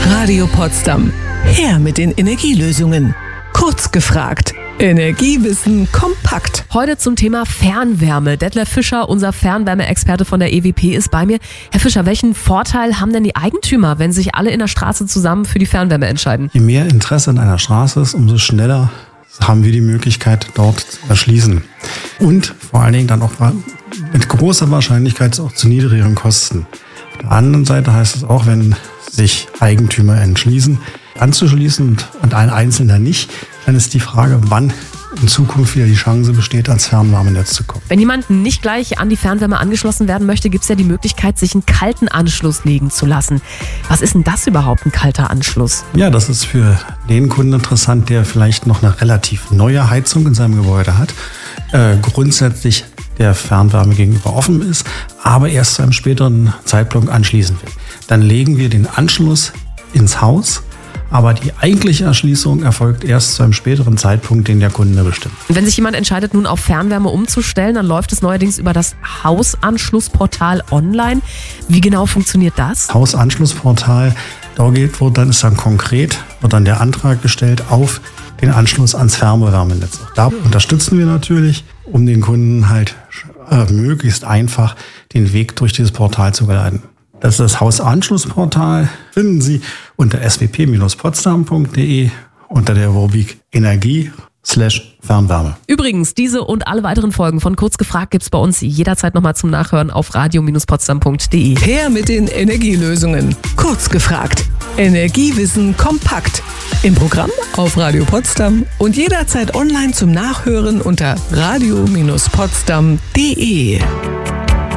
Radio Potsdam. Her mit den Energielösungen. Kurz gefragt. Energiewissen kompakt. Heute zum Thema Fernwärme. Detlef Fischer, unser Fernwärmeexperte von der EWP, ist bei mir. Herr Fischer, welchen Vorteil haben denn die Eigentümer, wenn sich alle in der Straße zusammen für die Fernwärme entscheiden? Je mehr Interesse an einer Straße ist, umso schneller haben wir die Möglichkeit, dort zu erschließen. Und vor allen Dingen dann auch mit großer Wahrscheinlichkeit auch zu niedrigeren Kosten. Auf der anderen Seite heißt es auch, wenn sich Eigentümer entschließen, anzuschließen und ein Einzelner nicht, dann ist die Frage, wann in Zukunft wieder die Chance besteht, ans Fernwärmenetz zu kommen. Wenn jemand nicht gleich an die Fernwärme angeschlossen werden möchte, gibt es ja die Möglichkeit, sich einen kalten Anschluss legen zu lassen. Was ist denn das überhaupt, ein kalter Anschluss? Ja, das ist für den Kunden interessant, der vielleicht noch eine relativ neue Heizung in seinem Gebäude hat, grundsätzlich der Fernwärme gegenüber offen ist, aber erst zu einem späteren Zeitpunkt anschließen will. Dann legen wir den Anschluss ins Haus, aber die eigentliche Erschließung erfolgt erst zu einem späteren Zeitpunkt, den der Kunde bestimmt. Wenn sich jemand entscheidet, nun auf Fernwärme umzustellen, dann läuft es neuerdings über das Hausanschlussportal online. Wie genau funktioniert das? Hausanschlussportal, wird dann konkret, wird dann der Antrag gestellt auf den Anschluss ans Fernwärmenetz. Da unterstützen wir natürlich, um den Kunden halt möglichst einfach den Weg durch dieses Portal zu geleiten. Das ist das Hausanschlussportal, finden Sie unter swp-potsdam.de unter der Rubrik Energie/Fernwärme. Übrigens, diese und alle weiteren Folgen von Kurz gefragt gibt's bei uns jederzeit nochmal zum Nachhören auf radio-potsdam.de. Her mit den Energielösungen. Kurz gefragt. Energiewissen kompakt. Im Programm auf Radio Potsdam und jederzeit online zum Nachhören unter radio-potsdam.de.